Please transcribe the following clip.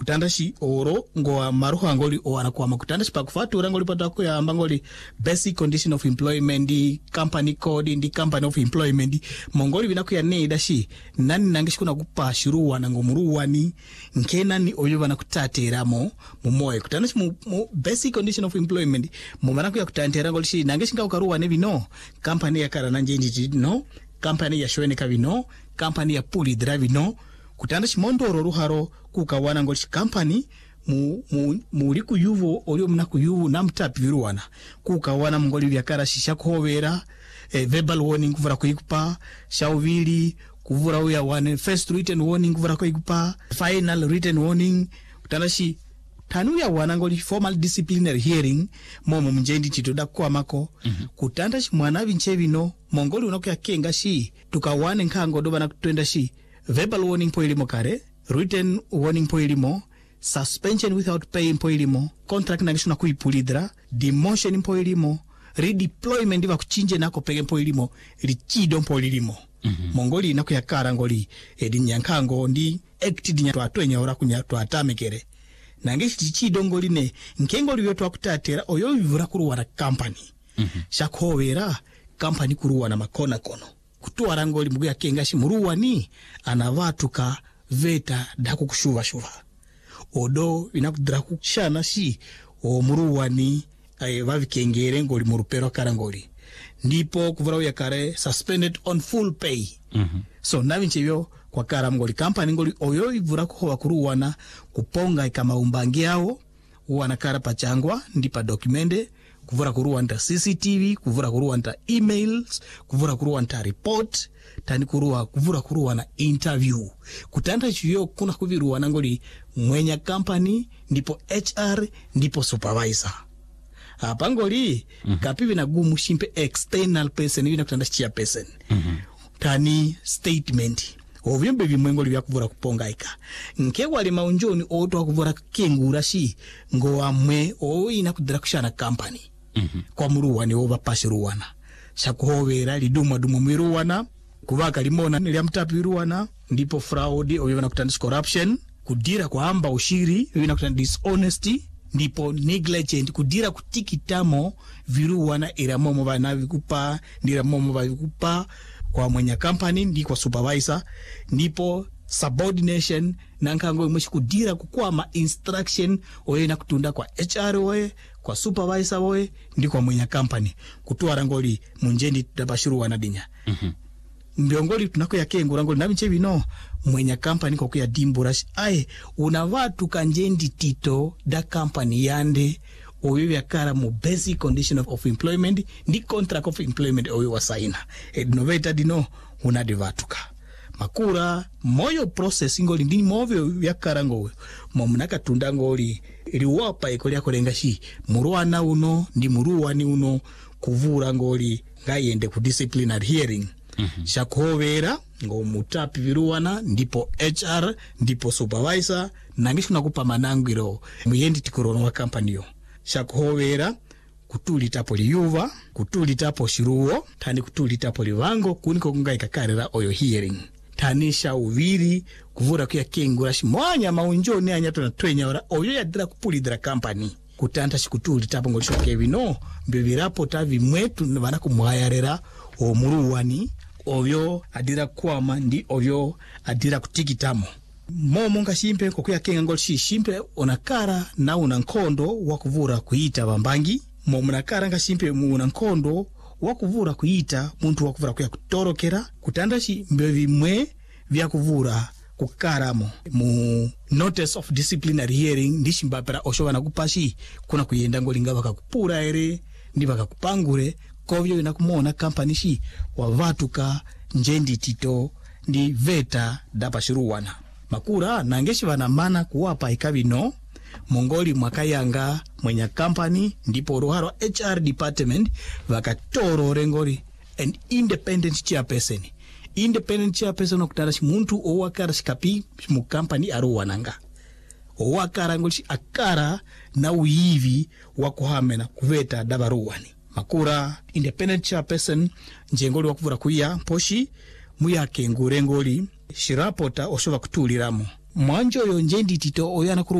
kutandashi oro ngo maruha ngoli o anakuwa kutandashi pakufatura ngoli pataku ya ngoli basic condition of employment di company code di company of employment mongoli binaku ya neidashi nani nangishi kuna kupa shiruwa na ngomuruwani nkena ni oyo bana kutateramo mumoye kutandashi mu basic condition of employment mu banaku ya kutantera ngoli shi nangishi nga ukaruwa nebi no company ya kara nanjenji no company ya shwene kabi no company ya puli drive no kutandashi mondoro ruharo kukawana ngoli company muri kuyuvo olio mna kuyuvu na mtapi viruwana kukawana mngoli vyakara shisha kuhovera verbal warning kuvura kuikupa shauvili kuvura uya wane first written warning kuvura kuikupa final written warning kutandashi tanu ya wana ngoli formal disciplinary hearing momo mjendi chitoda kwa mako kutandashi mwana vinchevi no mongoli unakuya kenga shi tukawane nkango doba na kutuenda shi verbal warning po ilimo kare written warning po ilimo suspension without pay po ilimo contract nangishuna kuipulidra demotion po ilimo redeployment diva kuchinje nako pege po ilimo lichido po ilimo mongoli inakuya kara ngoli edinyankango ndi act dinya twatwenya ora kunya twatamekere nangishi chichido ngoli ne nkengoli byo twakutatera oyo bivura kuruwa na company shakhovera company kuruwa na makona kono kutuwa ngoli mugu ya kengashi muruwa ni anavatuka veta daku kushuva shuva odo inakudra kushana shi o muruwa ni vavikengere ngoli murupero karangoli ndipo kuvura uya kare suspended on full pay so navinchevyo kwa kara ngoli company ngoli oyo ivura kuhova kuruwana kuponga ikama umbangi yao uwana kara pachangwa ndipa dokumende kuvura kuruwa nta CCTV kuvura kuruwa nta emails kuvura kuruwa nta report tani kuvura kuruwa na interview kutanda chiyo kuna kuviruwa nangoli mwenya company ndipo HR ndipo supervisor apangoli kapivi na gumu shimpe external person hivi na kutanda chia person tani statement ovyembe vimwengoli vya kuvura kupongaika nke wali maunjoni oto wa kuvura kengura shi ngo amwe o ina kudra kushana company kwa muruwani oba pashiruwana shakuhovera liduma mwiruwana kuvaka limona niliamtapi viruwana ndipo fraud oyo na kutandis corruption kudira kwa amba ushiri oyo na kutandis dishonesty ndipo negligent kudira kutikitamo viruwana iramomo vana vikupa ndiramomo vikupa kwa mwenye company ndi kwa supervisor ndipo subordination nankango imweshi kudira kukwama instruction oye na kutunda kwa HR oye kwa supervisor oye ndi kwa mwenye company kutuwa rangoli munjendi tabashiru wanadinya mbiongoli tunako ya kengu rangoli nabinchevi no mwenye company kwa kuya dimburash ae unavatu kanjendi tito da company yande oyo yakara mu basic condition of employment ndi contract of employment oyo wasaina ednoveta dino unadivatuka makura moyo process ngoli ndi movyo yakara ngowe momunaka tunda ngoli liwapa ekoli yakolenga shi muruwana uno ndi muruwani uno kuvura ngoli ngayende ku disciplinary hearing shakuhovera ngo mutapi viruwana ndipo HR ndipo supervisor nangishuna kupa manangiro muyendi tikorono wa company yo shakuhovera kutulitapo liyuva kutulitapo shiruwo tani kutulitapo livango kuniko kungaika karera oyo hearing tanisha uviri kuvura kuya kengura shimwanya maunjoni anyato na twenya ora oyo yadira kupulidira company kutanta shikutulitapo ngolisho kevino mbivirapo tavi mwetu vana kumwayarera o muruwani oyo adira kwama ndi oyo adira kutikitamo momo nga shimpe kokuya kenga ngol shimpe onakara na unankondo wakuvura kuita bambangi momo nakara nga shimpe unankondo wakuvura kuita muntu wakuvura kuya kutorokera kutandashi mbevi mwe vya kuvura kukaramo mu notice of disciplinary hearing ndishimbapera oshowa na kupashi kuna kuyenda ngolinga bakakupura ere ndi bakakupangure kovyo inakumona company shi wavatuka njendi tito ndi veta dapashiruwana makura nangeshi vanamana kuwapa ikavino mongoli mwakayanga mwenya company ndipo ruharo HR department vakatoro rengori an independent chairperson okutara muntu owakara shikapi mu company aruwananga owakara ngoli akara na uyivi wakuhamena kuveta dabaruwani makura independent chairperson njengoli wakuvura kuya poshi muyake ngurengoli shirapota oshova kutuliramo mwanjo yo njendi tito oyana